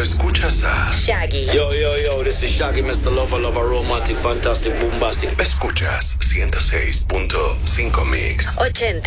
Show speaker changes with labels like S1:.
S1: escuchas a
S2: Shaggy.
S3: Yo, this is Shaggy, Mr. Lover, romantic, fantastic, bombastic.
S1: Escuchas 106.5 Mix.
S2: 80.